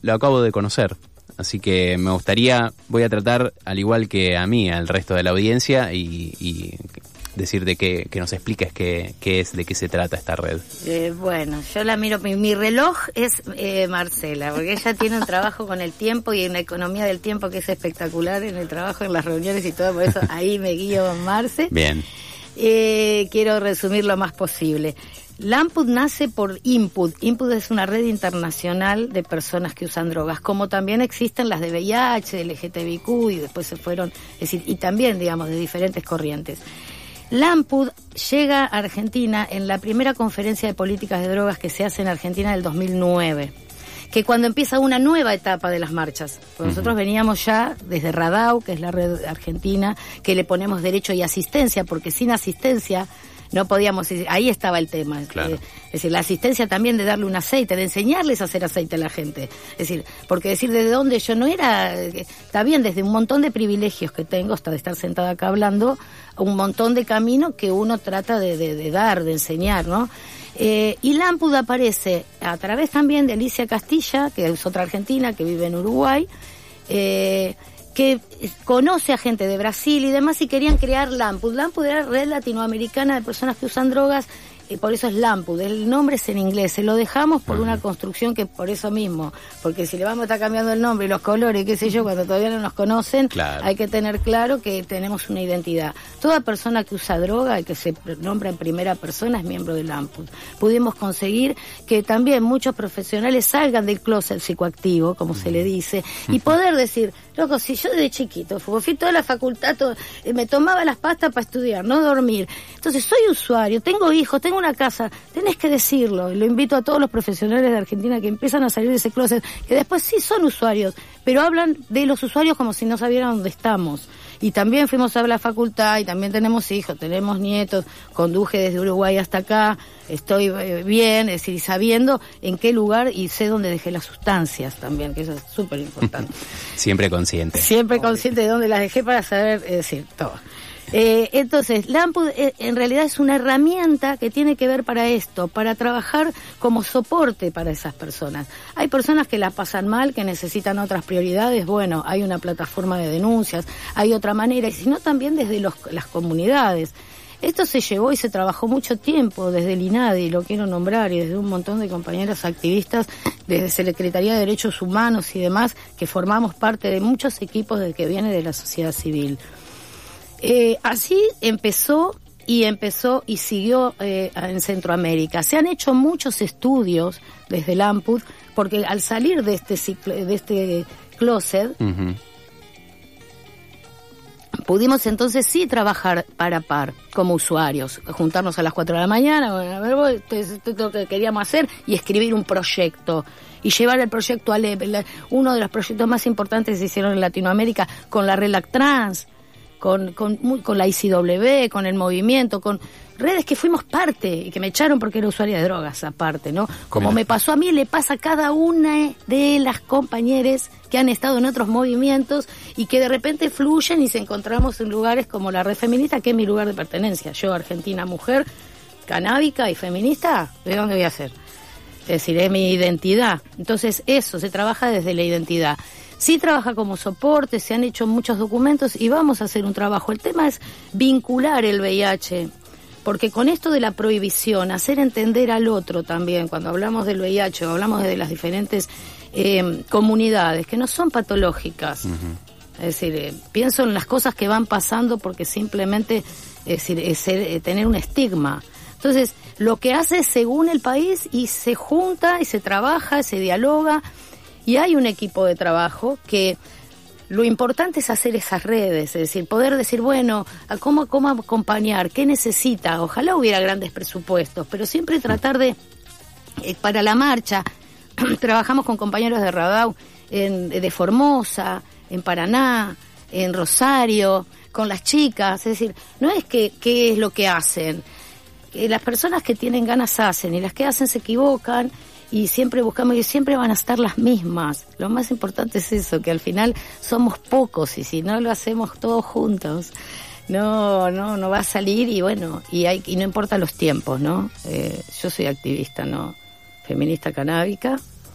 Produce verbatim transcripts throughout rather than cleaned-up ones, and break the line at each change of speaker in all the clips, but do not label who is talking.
lo acabo de conocer. Así que me gustaría, voy a tratar, al igual que a mí, al resto de la audiencia, y, y decir de qué, que nos expliques qué, qué es, de qué se trata esta red.
Eh, bueno, yo la miro, mi, mi reloj es eh, Marcela, porque ella tiene un trabajo con el tiempo y una economía del tiempo que es espectacular en el trabajo, en las reuniones y todo, por eso ahí me guío con Marce.
Bien.
Eh, quiero resumir lo más posible. LAMPUD nace por INPUD. INPUD es una red internacional de personas que usan drogas, como también existen las de V I H, de L G T B I Q, y después se fueron, es decir, y también, digamos, de diferentes corrientes. LAMPUD llega a Argentina en la primera conferencia de políticas de drogas que se hace en Argentina del dos mil nueve, que cuando empieza una nueva etapa de las marchas. Pues nosotros uh-huh. veníamos ya desde RADAU, que es la red argentina, que le ponemos derecho y asistencia, porque sin asistencia no podíamos, ahí estaba el tema.
Claro.
Eh, es decir, la asistencia también de darle un aceite, de enseñarles a hacer aceite a la gente. Es decir, porque decir de dónde yo no era, está bien, desde un montón de privilegios que tengo, hasta de estar sentada acá hablando, un montón de camino que uno trata de, de, de dar, de enseñar, ¿no? Eh, y LAMPUD aparece a través también de Alicia Castilla, que es otra argentina que vive en Uruguay, eh, que conoce a gente de Brasil y demás, y querían crear LAMPUD. LAMPUD era Red Latinoamericana de Personas que Usan Drogas, y por eso es LAMPUD. El nombre es en inglés, se lo dejamos por una construcción que por eso mismo, porque si le vamos a estar cambiando el nombre y los colores, qué sé yo, cuando todavía no nos conocen,
claro.
hay que tener claro que tenemos una identidad. Toda persona que usa droga y que se nombra en primera persona es miembro de LAMPUD. Pudimos conseguir que también muchos profesionales salgan del closet psicoactivo, como se le dice, y poder decir, loco, si yo desde chiquito fui toda la facultad, todo, me tomaba las pastas para estudiar, no dormir, entonces soy usuario, tengo hijos, tengo una casa, tenés que decirlo. Y lo invito a todos los profesionales de Argentina que empiezan a salir de ese closet, que después sí son usuarios, pero hablan de los usuarios como si no sabieran dónde estamos. Y también fuimos a la facultad, y también tenemos hijos, tenemos nietos, conduje desde Uruguay hasta acá, estoy bien, es decir, sabiendo en qué lugar y sé dónde dejé las sustancias también, que eso es súper importante.
Siempre consciente.
Siempre consciente de dónde las dejé para saber, es decir, todo. Eh, entonces, LAMPUD eh, en realidad es una herramienta que tiene que ver para esto, para trabajar como soporte para esas personas. Hay personas que la pasan mal, que necesitan otras prioridades, bueno, hay una plataforma de denuncias, hay otra manera, y sino también desde los, las comunidades. Esto se llevó y se trabajó mucho tiempo desde el INADI, lo quiero nombrar, y desde un montón de compañeras activistas, desde Secretaría de Derechos Humanos y demás, que formamos parte de muchos equipos de que viene de la sociedad civil. Eh, así empezó y empezó y siguió eh, en Centroamérica. Se han hecho muchos estudios desde LAMPUD, porque al salir de este ciclo, de este closet, uh-huh. pudimos entonces sí trabajar par a par como usuarios, juntarnos a las cuatro de la mañana, a ver, esto es lo que queríamos hacer, y escribir un proyecto y llevar el proyecto a la, uno de los proyectos más importantes que se hicieron en Latinoamérica con la RELAC Trans, con, con, con la I C W, con el movimiento, con redes que fuimos parte y que me echaron porque era usuaria de drogas aparte, ¿no? Como Mira. me pasó a mí, le pasa a cada una de las compañeras que han estado en otros movimientos y que de repente fluyen y se encontramos en lugares como la Red Feminista, que es mi lugar de pertenencia. Yo, argentina, mujer, canábica y feminista, ¿de dónde voy a ser? Es decir, es mi identidad. Entonces eso, se trabaja desde la identidad. Sí trabaja como soporte, se han hecho muchos documentos y vamos a hacer un trabajo. El tema es vincular el V I H, porque con esto de la prohibición, hacer entender al otro también, cuando hablamos del V I H o hablamos de las diferentes eh, comunidades, que no son patológicas. Uh-huh. Es decir, eh, pienso en las cosas que van pasando porque simplemente es decir, es, eh, tener un estigma. Entonces, lo que hace es según el país y se junta y se trabaja, se dialoga y hay un equipo de trabajo que lo importante es hacer esas redes, es decir, poder decir, bueno, ¿cómo, cómo acompañar? ¿Qué necesita? Ojalá hubiera grandes presupuestos, pero siempre tratar de, eh, para la marcha, trabajamos con compañeros de Radau, en, de Formosa, en Paraná, en Rosario, con las chicas, es decir, no es que qué es lo que hacen, que las personas que tienen ganas hacen y las que hacen se equivocan y siempre buscamos y siempre van a estar las mismas. Lo más importante es eso, que al final somos pocos y si no lo hacemos todos juntos, no no no va a salir y bueno, y hay y no importa los tiempos, ¿no? Eh, yo soy activista, ¿no? Feminista canábica,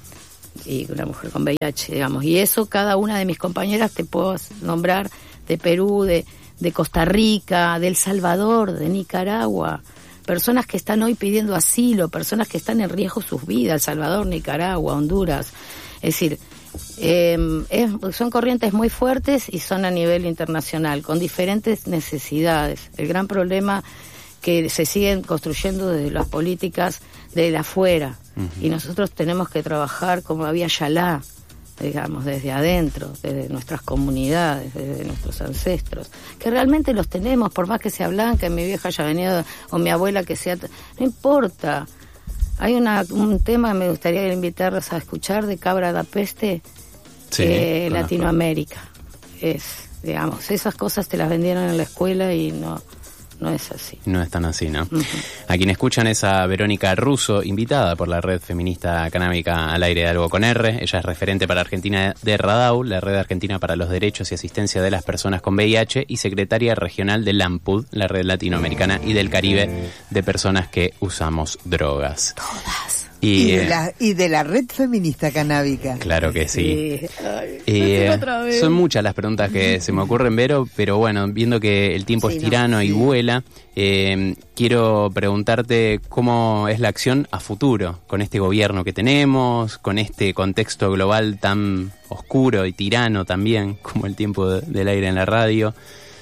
y una mujer con V I H, digamos. Y eso cada una de mis compañeras te puedo nombrar, de Perú, de, de Costa Rica, de El Salvador, de Nicaragua, personas que están hoy pidiendo asilo, personas que están en riesgo sus vidas, El Salvador, Nicaragua, Honduras. Es decir, eh, es, son corrientes muy fuertes y son a nivel internacional, con diferentes necesidades. El gran problema que se siguen construyendo desde las políticas de afuera, uh-huh. y nosotros tenemos que trabajar como había Yalá, digamos, desde adentro, desde nuestras comunidades, desde nuestros ancestros, que realmente los tenemos, por más que sea blanca, mi vieja haya venido, o mi abuela que sea, no importa. Hay una, un tema que me gustaría invitarlos a escuchar de Cabra da Peste, sí, eh, Latinoamérica. Es, digamos, esas cosas te las vendieron en la escuela y no... No es así.
No es tan así, ¿no?
Uh-huh.
A quien escuchan es a Verónica Russo, invitada por la Red Feminista Canábica al Aire de Algo con R. Ella es referente para Argentina de RADAU, la Red Argentina para los Derechos y Asistencia de las Personas con V I H, y secretaria regional de LAMPUD, la Red Latinoamericana y del Caribe de Personas que Usamos Drogas.
Todas.
Y, y, de la, y de la Red Feminista Canábica.
Claro que sí.
sí. Ay,
eh, son muchas las preguntas que se me ocurren, Vero, pero bueno, viendo que el tiempo sí, es tirano no, y sí. vuela, eh, quiero preguntarte cómo es la acción a futuro con este gobierno que tenemos, con este contexto global tan oscuro y tirano también, como el tiempo de, del aire en la radio.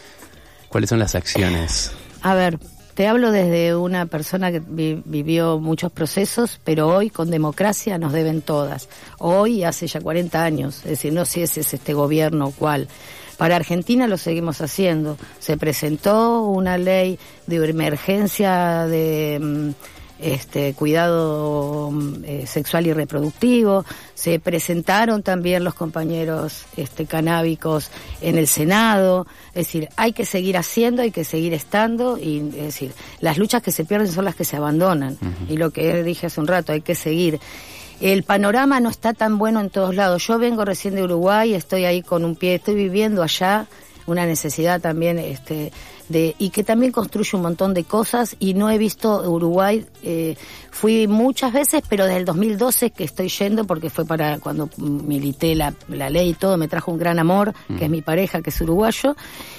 ¿Cuáles son las acciones?
A ver... Te hablo desde una persona que vi, vivió muchos procesos, pero hoy con democracia nos deben todas. Hoy, hace ya cuarenta años, es decir, no sé si ese es este gobierno o cuál. Para Argentina lo seguimos haciendo. Se presentó una ley de emergencia de este cuidado eh, sexual y reproductivo. Se presentaron también los compañeros este canábicos en el Senado. Es decir, hay que seguir haciendo, hay que seguir estando, y es decir, las luchas que se pierden son las que se abandonan. Uh-huh. Y lo que dije hace un rato, hay que seguir. El panorama no está tan bueno en todos lados. Yo vengo recién de Uruguay, estoy ahí con un pie, estoy viviendo allá, una necesidad también este de y que también construye un montón de cosas, y no he visto Uruguay, eh, fui muchas veces, pero desde el dos mil doce que estoy yendo, porque fue para cuando milité la, la ley y todo, me trajo un gran amor, mm. que es mi pareja, que es uruguayo,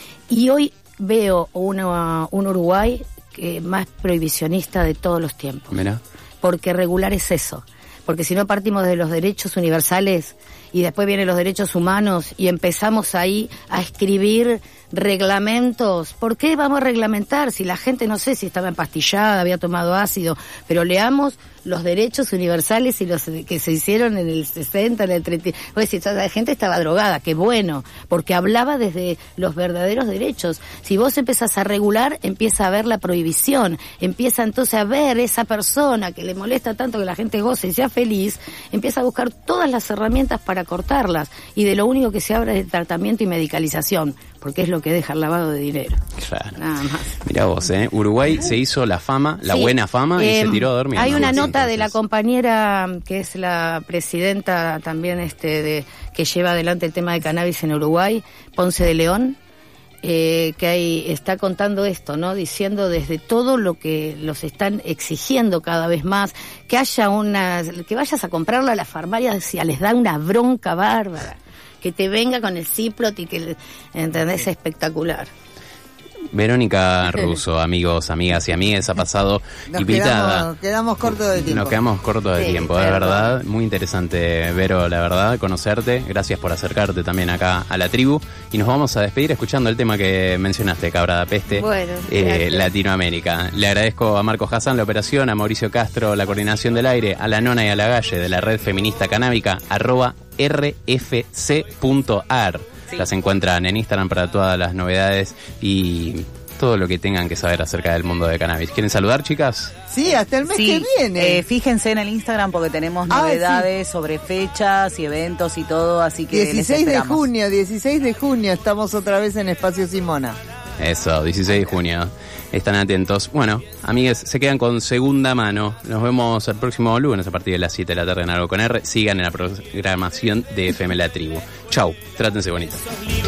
y hoy veo una, un Uruguay que más prohibicionista de todos los tiempos.
Mira.
Porque regular es eso, porque si no partimos de los derechos universales y después vienen los derechos humanos y empezamos ahí a escribir reglamentos. ¿Por qué vamos a reglamentar si la gente, no sé si estaba empastillada, había tomado ácido? Pero leamos los derechos universales y los que se hicieron en el sesenta, en el treinta. Pues si toda la gente estaba drogada, qué bueno, porque hablaba desde los verdaderos derechos. Si vos empezás a regular, empieza a ver la prohibición, empieza entonces a ver esa persona que le molesta tanto que la gente goce y sea feliz, empieza a buscar todas las herramientas para cortarlas, y de lo único que se habla es de tratamiento y medicalización, porque es lo que deja el lavado de dinero.
Claro.
Nada más.
Mirá vos, ¿eh? Uruguay se hizo la fama, la sí. buena fama, eh, y se tiró a dormir.
Hay
¿no?
una
Sí,
nota
entonces.
de la compañera que es la presidenta también este de que lleva adelante el tema de cannabis en Uruguay, Ponce de León, eh, que ahí está contando esto, ¿no? Diciendo desde todo lo que los están exigiendo cada vez más, que haya una, que vayas a comprarlo a las farmacias y les da una bronca bárbara. Que te venga con el Ciplot y que, ¿entendés? Es espectacular.
Verónica Russo, amigos, amigas y amigues, ha pasado
nos
invitada.
Quedamos, quedamos cortos de tiempo.
Nos quedamos cortos de
sí,
tiempo, de verdad. verdad. Muy interesante, Vero, la verdad, conocerte. Gracias por acercarte también acá a la tribu. Y nos vamos a despedir escuchando el tema que mencionaste, Cabra da Peste,
bueno,
eh, Latinoamérica. Le agradezco a Marcos Hassan la operación, a Mauricio Castro la coordinación del aire, a la Nona y a la Galle de la Red Feminista Canábica, arroba r f c punto a r. Sí. Las encuentran en Instagram para todas las novedades y todo lo que tengan que saber acerca del mundo de cannabis. ¿Quieren saludar, chicas?
Sí, hasta el mes
sí,
que viene.
Eh, fíjense en el Instagram porque tenemos
ah,
novedades
sí.
sobre fechas y eventos y todo, así que
dieciséis de junio, dieciséis de junio estamos otra vez en Espacio Simona.
Eso, dieciséis de junio. Están atentos. Bueno, amigues, se quedan con Segunda Mano. Nos vemos el próximo lunes a partir de las siete de la tarde en Algo con R. Sigan en la programación de F M La Tribu. Chau, trátense bonito.